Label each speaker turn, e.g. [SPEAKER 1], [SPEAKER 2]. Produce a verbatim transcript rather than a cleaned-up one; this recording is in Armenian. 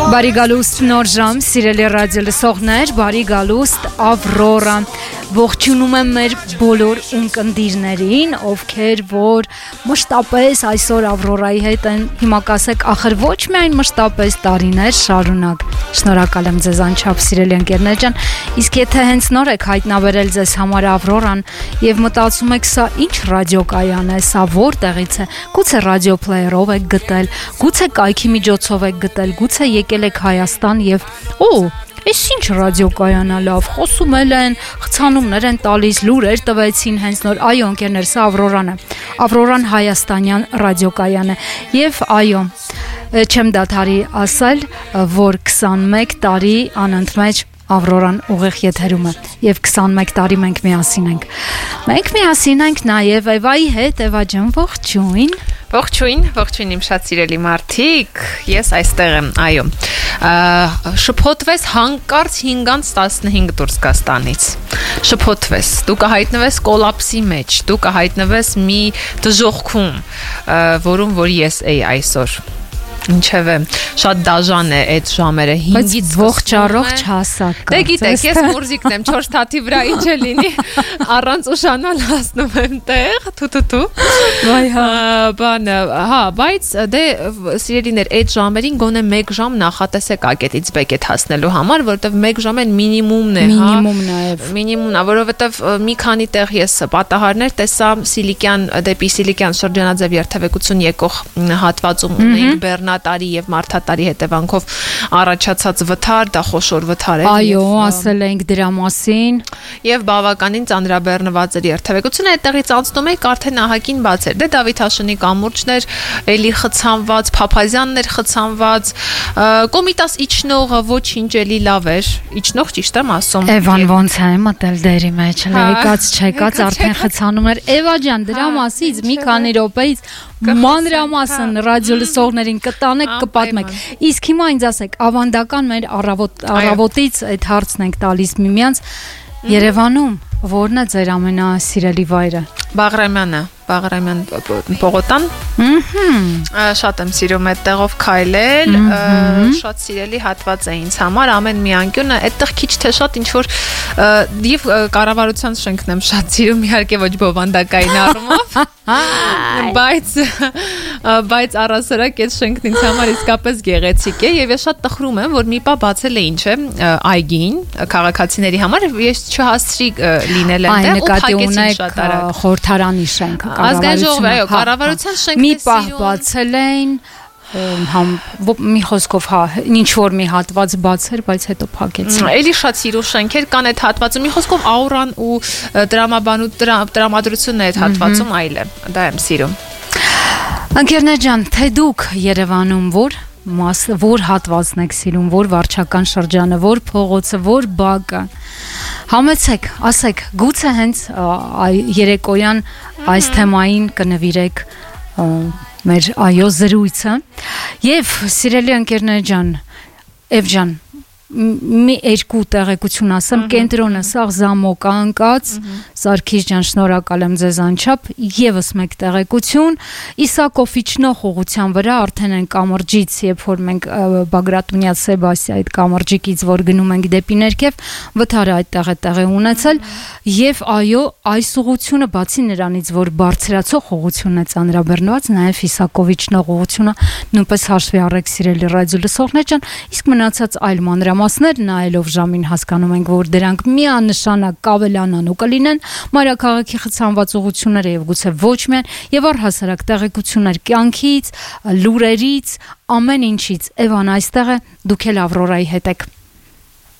[SPEAKER 1] Բարի գալուստ նոր ժամ, սիրելի ռադիո լսողներ, բարի գալուստ Ավրորա, ողջունում եմ մեր բոլոր ունկնդիրներին, ովքեր որ մշտապես այսօր Ավրորայի հետ են, հիմա կասեք, ախր ոչ միայն մշտապես տարիներ շարունակ, շնորհակալ եմ ձեզ անչափ սիրելի ընկերներ ջան, իսկ եթե հենց նոր եք հայտնաբերել ձեզ համար Ավրորան եւ մտածում եք սա ինչ ռադիոկայան է, սա որտեղից է, գուցե ռադիո պլեյերով եք գտել, գուցե կայքի միջոցով եք գտել, գուցե եկել եք Հայաստան եւ օ Էս ինչ ռադիոկայանա լավ, խոսում են, խցանումներ են տալիս, լուրեր տվեցին հենց նոր, այո ընկերներ, սա Ավրորան է, Ավրորան հայաստանյան ռադիոկայան է եւ այո, չեմ դադարի ասել, որ քսանմեկ տարի անընդմեջ Ավրորան ուղիղ եթերում է եւ քսանմեկ տարի մենք միասին ենք։ Մենք միասին ենք նաեւ Էվայի հետ, Էվա ջան, ողջույն։
[SPEAKER 2] Ողջույն, ողջույն իմ շատ սիրելի մարդիկ, ես այստեղ եմ, այո, շփոթվես հանկարծ հինգից տասնհինգ դուրս գաս տանից, շփոթվես, դու կհայտնվես կոլապսի մեջ, դու կհայտնվես մի դժոխքում, որում որ ես էի այսօր, ինչևէ, շատ դաժան է այդ ժամերը հինգից
[SPEAKER 1] ողջ առողջ հասակ կա։
[SPEAKER 2] Դե գիտեք, ես մուրզիկն եմ չորս թաթի վրա ինչ է լինի, առանց ուշանալ հասնում եմ տեղ, թութութու։
[SPEAKER 1] Վայ հա,
[SPEAKER 2] բանը, հա, բայց դե սիրելիներ, այդ ժամերին գոնե մեկ ժամ նախատեսեք ակետից բեկետ հասնելու համար, որովհետև մեկ ժամ են մինիմումն է, հա։
[SPEAKER 1] Մինիմումն է։
[SPEAKER 2] Մինիմումն է, որովհետև մի քանի տեղ ես պատահարներ տեսա Սիլիկյան դեպի Սիլիկյան շրջանաձև երթևեկություն եկող հատվածում ունեինք Բեռնա տարի եւ մարդատարի հետևանքով առաջացած վթար, դա խոշոր վթար է։
[SPEAKER 1] Այո, ասել ենք դրա մասին։
[SPEAKER 2] Եվ բավականին ծանրաբեռնված էր երթևեկությունը, այդտեղից անցնում եք արդեն ահագին բաց էր։ Դե Դավիթ Հաշնի կամուրջներ, էլի խցանված, Փափազյաններ խցանված, Կոմիտաս իջնողը ոչինչ էլի լավ էր։ Իջնող ճիշտ եմ ասում։
[SPEAKER 1] Էվան ոնց է մտել դերի մեջ, եկած չեկած արդեն խցանում էր։ Էվա ջան, դրա մասից մի քանի րոպեից մանրամասն ռադիո լսողներին կտանեք, կպատմեք։ Իսկ հիմա ինձ ասեք, ավանդական մեր առավոտ առավոտից այդ հարցն ենք տալիս միմյանց, Երևանում որն է ձեր ամենասիրելի վայրը։
[SPEAKER 2] Բաղրամյանը, Բաղրամյան Պողոտան։ Շատ եմ սիրում այդ տեղով քայլել, շատ սիրելի հատված է ինձ համար, ամեն մի անկյունը, այդտեղ քիչ թե շատ ինչ որ եւ կառավարության շենքն եմ շատ սիրում, իհարկե ոչ բովանդակային առումով, բայց բայց առասարակ այդ շենքն ինձ համար իսկապես գեղեցիկ է եւ ես շատ տխրում եմ, որ մի պա բացել է ինչ է այգին քաղաքացիների համար, ես չհասցրի լինել այնտեղ ու փակեցին շատ արագ
[SPEAKER 1] խորհրդարանի շենք
[SPEAKER 2] Ազգային ժողովը, այո, կառավարության շենքն
[SPEAKER 1] մի պահ բացել էին, համ մի խոսքով հա, ինչ որ մի հատված բացեր, բայց հետո փակեցին։
[SPEAKER 2] Էլի շատ սիրուն շենքեր կան այդ հատվածում, մի խոսքով աուրան ու դրամաբանու տրամադրությունն է այդ հատվածում այլ է։ Դա եմ սիրում։
[SPEAKER 1] Ընկերներ ջան, թե դուք Երևանում որ մաս որ հատվածն եք սիրում, որ վարչական շրջանը, որ փողոցը, որ բակը։ Համեցեք, ասեք, գուցե հենց երեկոյան այս թեմային կնվիրեք մեր այո զրույցը եւ սիրելի ընկերներ ջան, Էվ ջան, մի երկու տեղեկություն ասեմ, կենտրոնը սաղ զամոկ անկած, Սարգիս ջան, շնորհակալ եմ ձեզ անչափ, եւս մեկ տեղեկություն, Իսակով իջնող ուղղության վրա արդեն են կամրջից, երբ որ մենք Բագրատունյա Սեբաստիա այդ կամրջիկից որ գնում ենք դեպի ներքև, վթարը այդտեղ է տեղի ունեցել, եւ այո, այս ուղղությունը բացի նրանից, որ բարձրացող ուղղությունն է ծանրաբեռնված, նաեւ Իսակով իջնող ուղղությունը նույնպես հաշվի առեք սիրելի ռադիո լսողներ ջան, իսկ մնացած այլ մանրամասներ նայելով ժամին հասկանում ենք, որ դրանք միանշանակ կավելանան ու կլինեն մայրաքաղաքի խցանված ուղղությունները եւ գուցե ոչ միայն եւ առհասարակ տեղեկություններ կյանքից, լուրերից, ամեն ինչից։ Էվան այստեղ է, դուք էլ Ավրորայի հետ եք։